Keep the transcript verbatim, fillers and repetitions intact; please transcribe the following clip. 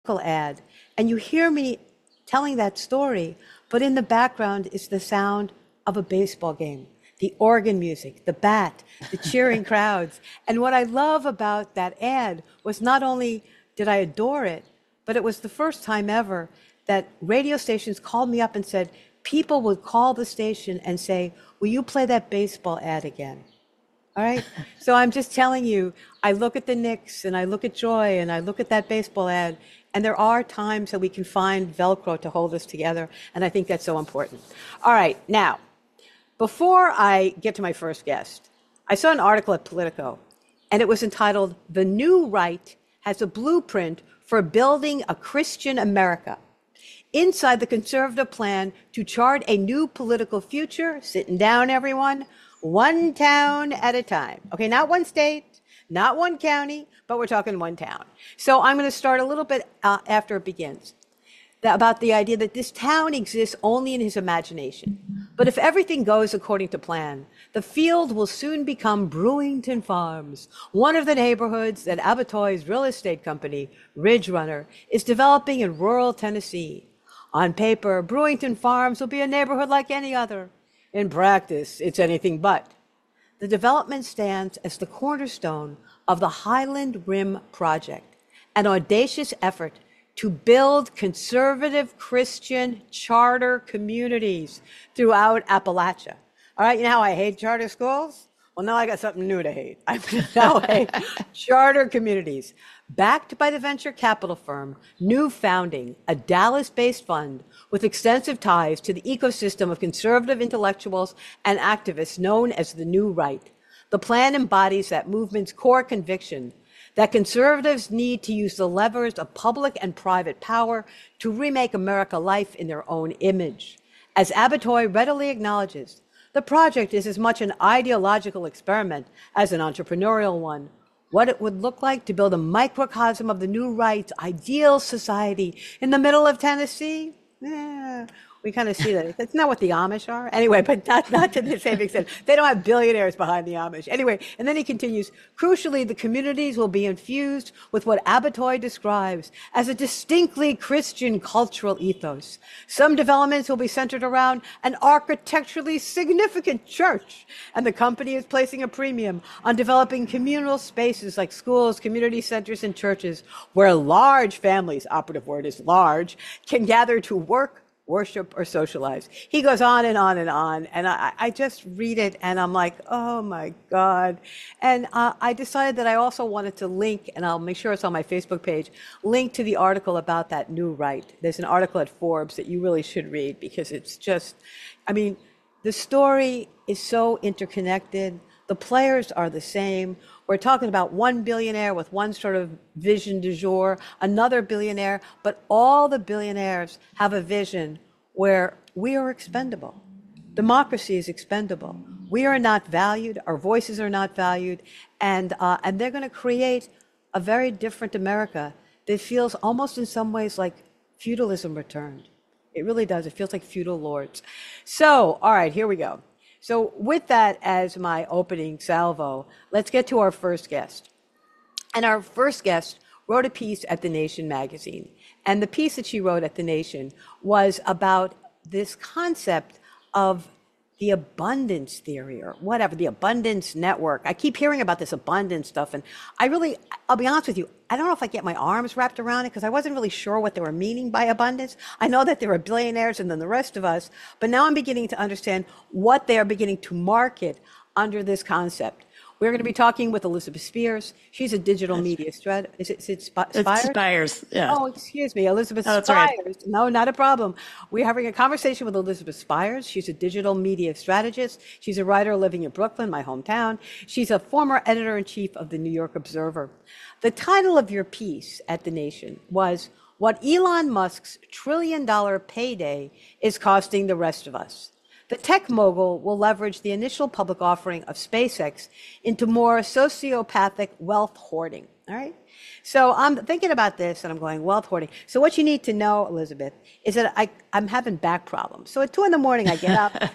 ad, and you hear me telling that story, but in the background is the sound of a baseball game, the organ music, the bat, the cheering crowds. And what I love about that ad was not only did I adore it, but it was the first time ever that radio stations called me up and said, people would call the station and say, will you play that baseball ad again? All right. So I'm just telling you, I look at the Knicks and I look at Joy and I look at that baseball ad, and there are times that we can find Velcro to hold us together. And I think that's so important. All right. Now, before I get to my first guest, I saw an article at Politico, and it was entitled, "The New Right Has a Blueprint for Building a Christian America. Inside the conservative plan to chart a new political future," sitting down, everyone, one town at a time. Okay, not one state, not one county, but we're talking one town. So I'm going to start a little bit uh, after it begins, that, about the idea that this town exists only in his imagination. But if everything goes according to plan, the field will soon become Brewington Farms, one of the neighborhoods that Abatoy's real estate company, Ridge Runner, is developing in rural Tennessee. On paper, Brewington Farms will be a neighborhood like any other. In practice, it's anything but. The development stands as the cornerstone of the Highland Rim Project, an audacious effort to build conservative Christian charter communities throughout Appalachia. All right, you know how I hate charter schools? Well, now I got something new to hate. I now hate charter communities. Backed by the venture capital firm New Founding, a Dallas-based fund with extensive ties to the ecosystem of conservative intellectuals and activists known as the New Right. The plan embodies that movement's core conviction that conservatives need to use the levers of public and private power to remake America life in their own image. As Abatoy readily acknowledges, the project is as much an ideological experiment as an entrepreneurial one. What it would look like to build a microcosm of the New Right's ideal society in the middle of Tennessee? Yeah, we kind of see that. That's not what the Amish are. Anyway, but not, not to the same extent. They don't have billionaires behind the Amish. Anyway, and then he continues, crucially, the communities will be infused with what Abatoy describes as a distinctly Christian cultural ethos. Some developments will be centered around an architecturally significant church, and the company is placing a premium on developing communal spaces like schools, community centers, and churches where large families, operative word is large, can gather to work, worship, or socialize. He goes on and on and on, and I, I just read it, and I'm like, oh my God. And uh, I decided that I also wanted to link, and I'll make sure it's on my Facebook page, link to the article about that New Right. There's an article at Forbes that you really should read, because it's just, I mean, the story is so interconnected. The players are the same. We're talking about one billionaire with one sort of vision du jour, another billionaire, but all the billionaires have a vision where we are expendable. Democracy is expendable. We are not valued. Our voices are not valued. And, uh, and they're going to create a very different America that feels almost in some ways like feudalism returned. It really does. It feels like feudal lords. So, all right, here we go. So with that as my opening salvo, let's get to our first guest. And our first guest wrote a piece at The Nation magazine. And the piece that she wrote at The Nation was about this concept of the abundance theory, or whatever, the abundance network. I keep hearing about this abundance stuff, and I really, I'll be honest with you, I don't know if I get my arms wrapped around it, because I wasn't really sure what they were meaning by abundance. I know that there are billionaires and then the rest of us, but now I'm beginning to understand what they are beginning to market under this concept. We're going to be talking with Elizabeth Spiers. She's a digital that's media strategist. Is it, is it Sp- Spiers? It's Spiers, yeah. Oh, excuse me, Elizabeth oh, Spiers. Right. No, not a problem. We're having a conversation with Elizabeth Spiers. She's a digital media strategist. She's a writer living in Brooklyn, my hometown. She's a former editor-in-chief of the New York Observer. The title of your piece at The Nation was "What Elon Musk's trillion-dollar payday is costing the rest of us." The tech mogul will leverage the initial public offering of SpaceX into more sociopathic wealth hoarding. All right. So I'm thinking about this and I'm going, wealth hoarding. So what you need to know, Elizabeth, is that I, I'm having back problems. So at two in the morning, I get up